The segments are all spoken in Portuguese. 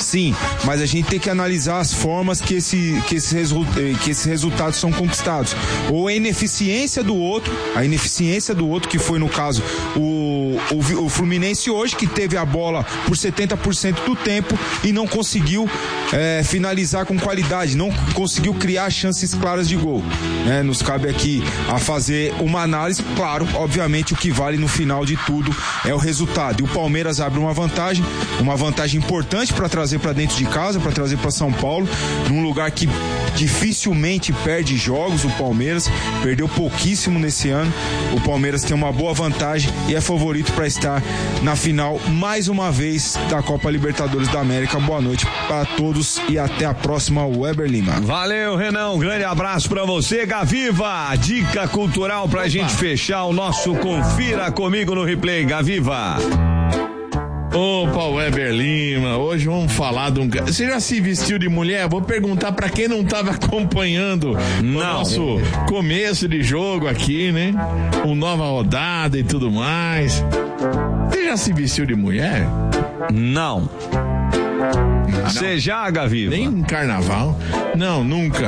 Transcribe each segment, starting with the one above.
Sim, mas a gente tem que analisar as formas que esses resultados são conquistados. Ou a ineficiência do outro, que foi no caso o Fluminense hoje, que teve a bola por 70% do tempo e não conseguiu finalizar com qualidade, não conseguiu criar chances claras de gol, né? Nos cabe aqui a fazer uma análise, claro, obviamente o que vale no final de tudo é o resultado, e o Palmeiras abre uma vantagem importante para trazer para dentro de casa, para trazer para São Paulo, num lugar que dificilmente perde jogos. O Palmeiras perdeu pouquíssimo nesse ano. O Palmeiras tem uma boa vantagem e é favorito para estar na final mais uma vez da Copa Libertadores da América. Boa noite para todos e até a próxima, Weber Lima. Valeu, Renan, um grande abraço para você. Gaviva, dica cultural pra gente fechar o nosso Confira Comigo no Replay. Gaviva. Opa, Weber Lima, hoje vamos falar de um... Você já se vestiu de mulher? Vou perguntar pra quem não tava acompanhando o nosso começo de jogo aqui, né? Uma nova rodada e tudo mais. Você já se vestiu de mulher? Não. Você já, Gaviva? Nem em carnaval? Não, nunca.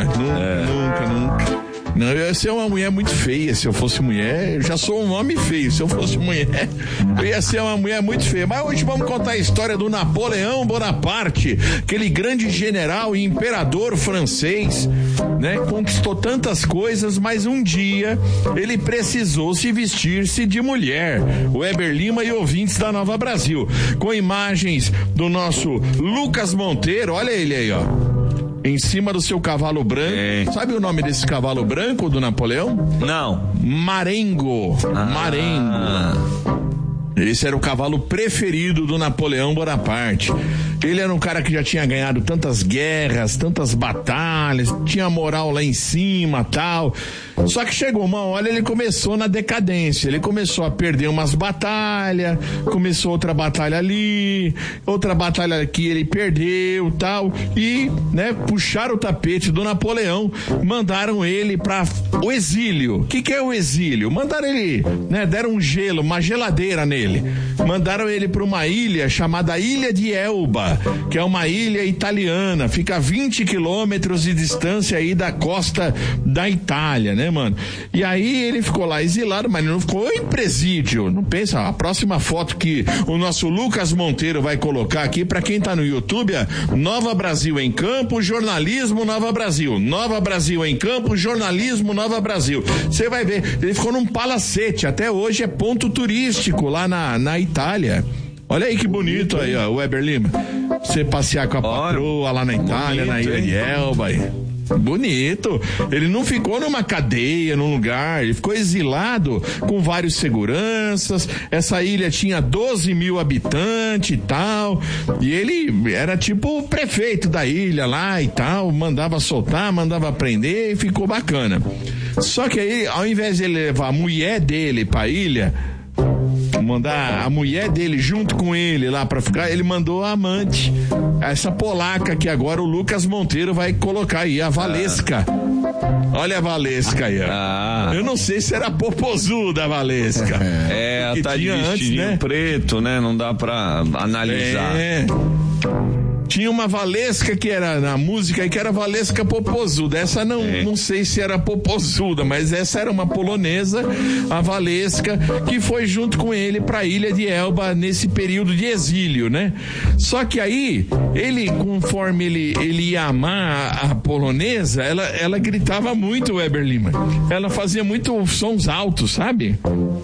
Não, eu ia ser uma mulher muito feia. Se eu fosse mulher, eu já sou um homem feio. Se eu fosse mulher, eu ia ser uma mulher muito feia. Mas hoje vamos contar a história do Napoleão Bonaparte, aquele grande general e imperador francês, né? Conquistou tantas coisas, mas um dia ele precisou se vestir-se de mulher. Weber Lima e ouvintes da Nova Brasil, com imagens do nosso Lucas Monteiro. Olha ele aí, ó, em cima do seu cavalo branco. Sabe o nome desse cavalo branco do Napoleão? Não. Marengo. Marengo. Esse era o cavalo preferido do Napoleão Bonaparte. Ele era um cara que já tinha ganhado tantas guerras, tantas batalhas, tinha moral lá em cima, tal. Só que chegou uma hora, ele começou na decadência. Ele começou a perder umas batalhas, começou outra batalha ali, outra batalha aqui ele perdeu, tal. E, né, puxaram o tapete do Napoleão, mandaram ele para o exílio. O que é o exílio? Mandaram ele, né, deram um gelo, uma geladeira nele. Mandaram ele para uma ilha chamada Ilha de Elba, que é uma ilha italiana, fica a 20 quilômetros de distância aí da costa da Itália, né, mano? E aí ele ficou lá exilado, mas não ficou em presídio. Não pensa, a próxima foto que o nosso Lucas Monteiro vai colocar aqui, pra quem tá no YouTube, é Nova Brasil em Campo, Jornalismo Nova Brasil. Nova Brasil em Campo, Jornalismo Nova Brasil. Você vai ver, ele ficou num palacete, até hoje é ponto turístico lá na Itália. Olha aí que bonito aí, ó, o Weber Lima. Você passear com a patroa lá na Itália, bonito, na Ilha de Elba aí. Bonito. Ele não ficou numa cadeia, num lugar, ele ficou exilado com vários seguranças. Essa ilha tinha 12 mil habitantes e tal, e ele era tipo o prefeito da ilha lá e tal, mandava soltar, mandava prender, e ficou bacana. Só que aí, ao invés de ele levar a mulher dele pra ilha, mandar a mulher dele junto com ele lá pra ficar, ele mandou a amante, essa polaca que agora o Lucas Monteiro vai colocar aí, a Valesca. Olha a Valesca aí, ó. Eu não sei se era popozuda a Valesca. Ela tá de vestidinho, né, preto, né? Não dá pra analisar. Tinha uma Valesca que era na música, que era Valesca Popozuda. Essa não sei se era popozuda, mas essa era uma polonesa, a Valesca, que foi junto com ele pra Ilha de Elba nesse período de exílio, né? Só que aí, ele, conforme ele ia amar a polonesa, ela gritava muito, Weber Lima. Ela fazia muito sons altos, sabe?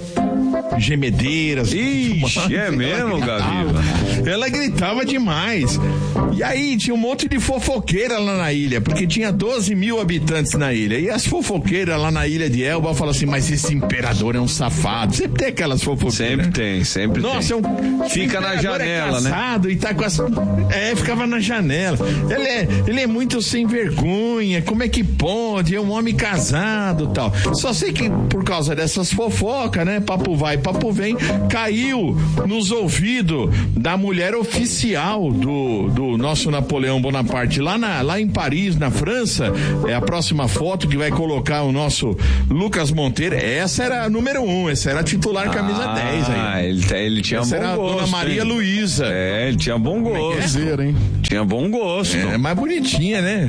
Gemedeiras. Ixi, é mesmo, Gaviva? Ela gritava demais. E aí tinha um monte de fofoqueira lá na ilha, porque tinha 12 mil habitantes na ilha. E as fofoqueiras lá na Ilha de Elba falam assim, mas esse imperador é um safado. Sempre tem aquelas fofoqueiras. Sempre tem. Nossa, fica na janela, é casado, né? E tá com as... ficava na janela. Ele é muito sem vergonha. Como é que pode? É um homem casado e tal. Só sei que por causa dessas fofocas, né? Papo vai, papo vem, caiu nos ouvidos da mulher oficial do nosso nosso Napoleão Bonaparte lá em Paris, na França. É a próxima foto que vai colocar o nosso Lucas Monteiro. Essa era a número 1, essa era a titular camisa 10 aí. Ele tinha essa bom era gosto. A Dona Maria Luísa. Ele tinha bom gosto. Hein? Tinha bom gosto. É mais bonitinha, né?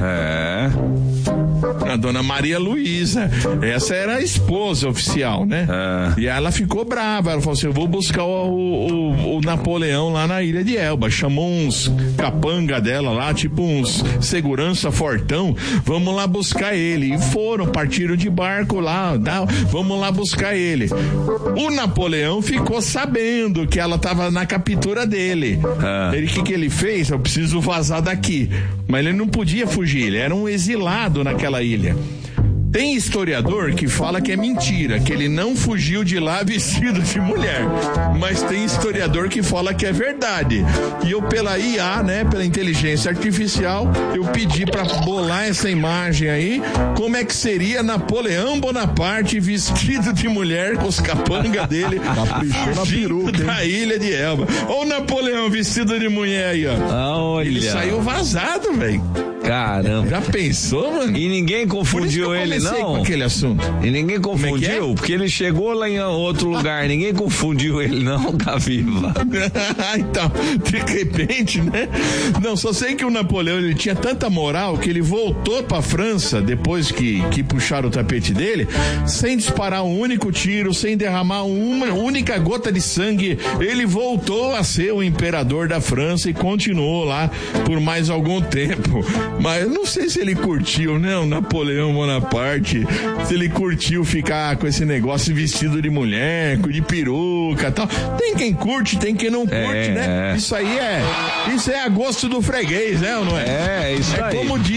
A Dona Maria Luísa. Essa era a esposa oficial, né? E ela ficou brava. Ela falou assim: eu vou buscar o Napoleão lá na Ilha de Elba. Chamou uns capanga dela lá, tipo uns segurança fortão. Vamos lá buscar ele. E partiram de barco lá. Vamos lá buscar ele. O Napoleão ficou sabendo que ela tava na captura dele. O que ele fez? Eu preciso vazar daqui. Mas ele não podia fugir, ele era um exilado naquela ilha. Tem historiador que fala que é mentira, que ele não fugiu de lá vestido de mulher. Mas tem historiador que fala que é verdade. E eu, pela IA, né, pela inteligência artificial, eu pedi pra bolar essa imagem aí, como é que seria Napoleão Bonaparte vestido de mulher com os capangas dele, caprichou na peruca, da Ilha de Elba. Olha o Napoleão vestido de mulher aí, ó. Olha. Ele saiu vazado, velho. Caramba. Já pensou, mano? E ninguém confundiu ele, não? Com aquele assunto. E ninguém confundiu? Porque ele chegou lá em outro lugar. Ninguém confundiu ele, não, Gaviva. Então, de repente, né? Não, só sei que o Napoleão, ele tinha tanta moral que ele voltou pra França, depois que puxaram o tapete dele, sem disparar um único tiro, sem derramar uma única gota de sangue. Ele voltou a ser o imperador da França e continuou lá por mais algum tempo. Mas eu não sei se ele curtiu, né, o Napoleão Bonaparte, se ele curtiu ficar com esse negócio vestido de mulher, de peruca e tal. Tem quem curte, tem quem não curte, né? Isso é a gosto do freguês, né, ou não é? Isso aí.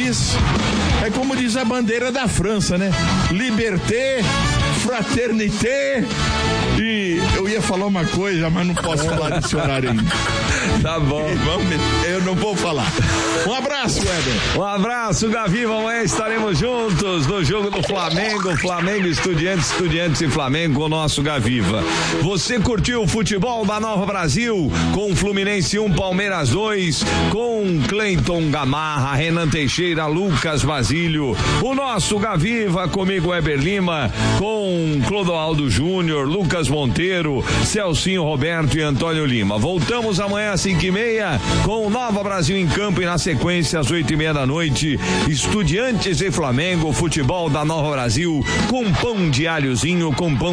É como diz a bandeira da França, né? Liberté, fraternité. E eu ia falar uma coisa, mas não posso falar desse horário ainda. Tá bom. Eu não vou falar. Um abraço, Weber. Um abraço, Gaviva. Amanhã estaremos juntos no jogo do Flamengo. Flamengo, Estudiantes e Flamengo com o nosso Gaviva. Você curtiu o futebol da Nova Brasil com Fluminense 1, Palmeiras 2, com Cleiton Gamarra, Renan Teixeira, Lucas Basílio. O nosso Gaviva comigo, Weber Lima, com Clodoaldo Júnior, Lucas Monteiro, Celcinho Roberto e Antônio Lima. Voltamos amanhã às 5:30 com o Nova Brasil em campo e na sequência às 8:30 da noite, Estudiantes e Flamengo, futebol da Nova Brasil com pão de alhozinho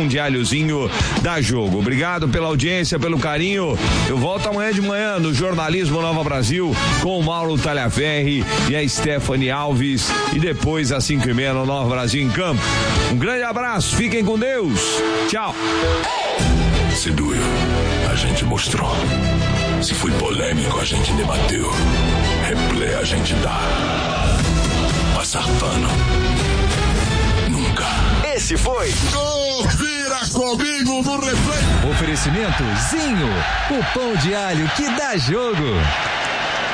da Jogo. Obrigado pela audiência, pelo carinho. Eu volto amanhã de manhã no Jornalismo Nova Brasil com o Mauro Talhaferri e a Stephanie Alves e depois às 5:30 no Nova Brasil em campo. Um grande abraço, fiquem com Deus. Tchau. Se doeu, a gente mostrou. Se foi polêmico, a gente debateu. Replay a gente dá. Passar pano. Nunca. Esse foi Confira comigo no replay. Oferecimento Zinho, o pão de alho que dá jogo.